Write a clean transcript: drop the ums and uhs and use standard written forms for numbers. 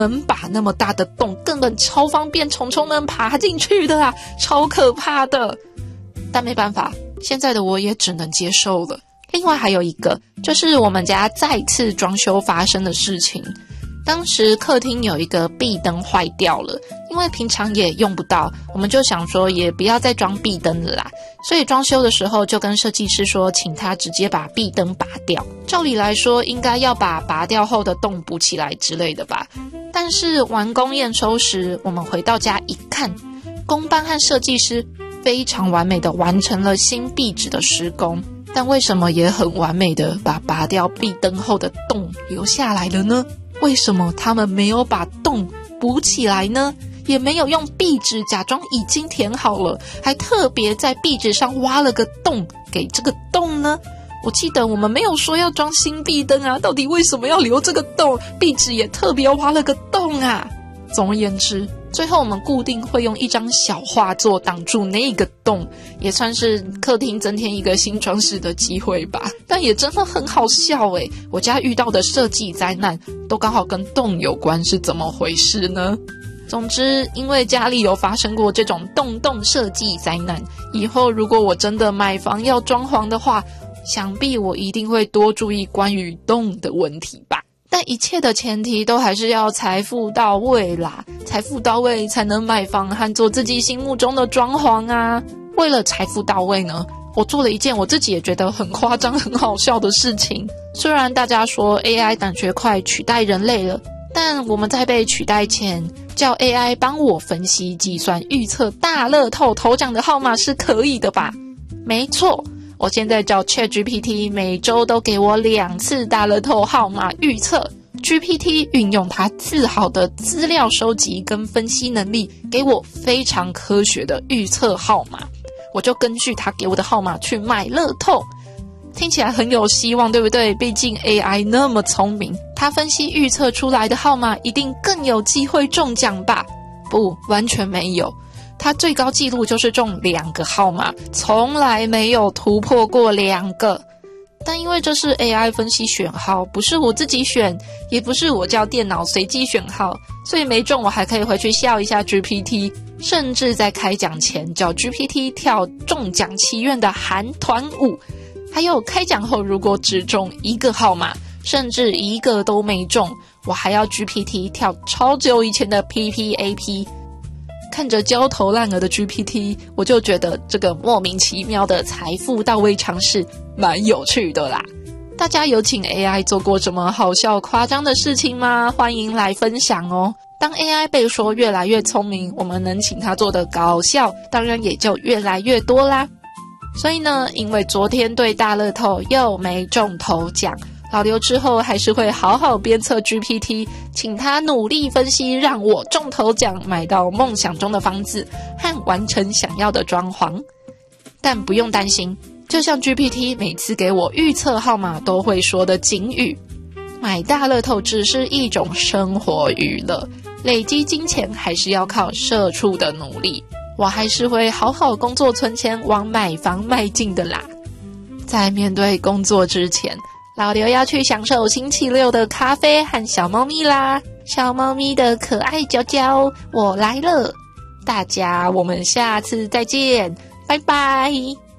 门把那么大的洞，根本超方便虫虫们爬进去的啊，超可怕的。但没办法，现在的我也只能接受了。另外还有一个，就是我们家再次装修发生的事情。当时客厅有一个壁灯坏掉了，因为平常也用不到，我们就想说也不要再装壁灯了啦，所以装修的时候就跟设计师说，请他直接把壁灯拔掉。照理来说应该要把拔掉后的洞补起来之类的吧，但是完工验收时，我们回到家一看，工班和设计师非常完美的完成了新壁纸的施工，但为什么也很完美的把拔掉壁灯后的洞留下来了呢？为什么他们没有把洞补起来呢？也没有用壁纸假装已经填好了，还特别在壁纸上挖了个洞给这个洞呢？我记得我们没有说要装新壁灯啊，到底为什么要留这个洞？壁纸也特别挖了个洞啊。总而言之，最后我们固定会用一张小画作挡住那个洞，也算是客厅增添一个新装饰的机会吧。但也真的很好笑耶，我家遇到的设计灾难都刚好跟洞有关，是怎么回事呢？总之，因为家里有发生过这种洞设计灾难，以后如果我真的买房要装潢的话，想必我一定会多注意关于洞的问题吧。但一切的前提都还是要财富到位啦，财富到位才能买房和做自己心目中的装潢啊。为了财富到位呢，我做了一件我自己也觉得很夸张很好笑的事情。虽然大家说 AI 胆学快取代人类了，但我们在被取代前，叫 AI 帮我分析计算预测大乐透头奖的号码是可以的吧？没错，我现在叫 ChatGPT 每周都给我2次大乐透号码预测。GPT 运用它自好的资料收集跟分析能力，给我非常科学的预测号码，我就根据它给我的号码去买乐透。听起来很有希望，对不对？毕竟 AI 那么聪明，它分析预测出来的号码一定更有机会中奖吧？不，完全没有。它最高纪录就是中2个号码，从来没有突破过2个。但因为这是 AI 分析选号，不是我自己选，也不是我叫电脑随机选号，所以没中我还可以回去笑一下 GPT， 甚至在开奖前叫 GPT 跳中奖祈愿的韩团舞。还有开奖后如果只中1个号码，甚至1个都没中，我还要 GPT 跳超久以前的 PPAP。看着焦头烂额的 GPT， 我就觉得这个莫名其妙的财富到位尝试蛮有趣的啦。大家有请 AI 做过什么好笑夸张的事情吗？欢迎来分享哦。当 AI 被说越来越聪明，我们能请它做的搞笑当然也就越来越多啦。所以呢，因为昨天对大乐透又没中头奖，老刘之后还是会好好鞭策 GPT， 请他努力分析，让我中头奖，买到梦想中的房子和完成想要的装潢。但不用担心，就像 GPT 每次给我预测号码都会说的警语，买大乐透只是一种生活娱乐，累积金钱还是要靠社畜的努力。我还是会好好工作存钱，往买房迈进的啦。在面对工作之前，老刘要去享受星期六的咖啡和小猫咪啦。小猫咪的可爱娇娇，我来了。大家，我们下次再见，拜拜。